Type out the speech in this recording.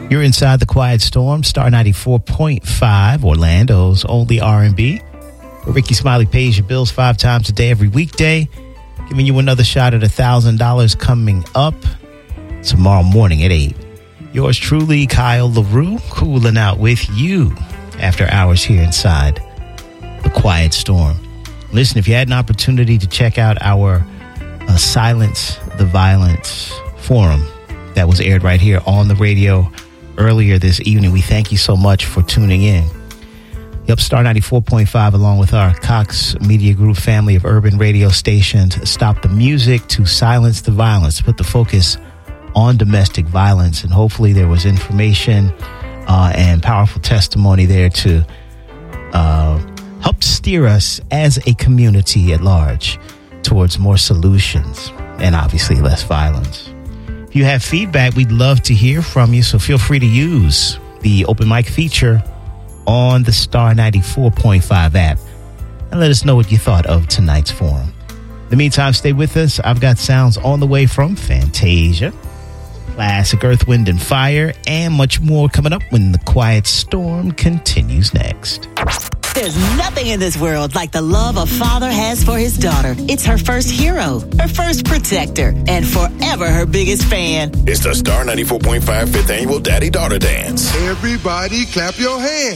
You're inside the Quiet Storm, Star 94.5, Orlando's only R&B. Where Ricky Smiley pays your bills 5 times a day every weekday. Giving you another shot at $1,000 coming up tomorrow morning at 8. Yours truly, Kyle LaRue, cooling out with you after hours here inside the Quiet Storm. Listen, if you had an opportunity to check out our Silence the Violence forum that was aired right here on the radio earlier this evening, we thank you so much for tuning in. Yep, Star 94.5, along with our Cox Media Group family of urban radio stations, stop the music to silence the violence, put the focus on domestic violence. And hopefully there was information and powerful testimony there to help steer us as a community at large towards more solutions and obviously less violence. If you have feedback, we'd love to hear from you, so feel free to use the open mic feature on the Star 94.5 app and let us know what you thought of tonight's forum. In the meantime, stay with us. I've got sounds on the way from Fantasia, classic Earth, Wind, and Fire, and much more coming up when the Quiet Storm continues next. There's nothing in this world like the love a father has for his daughter. It's her first hero, her first protector, and forever her biggest fan. It's the Star 94.5 5th Annual Daddy-Daughter Dance. Everybody clap your hands.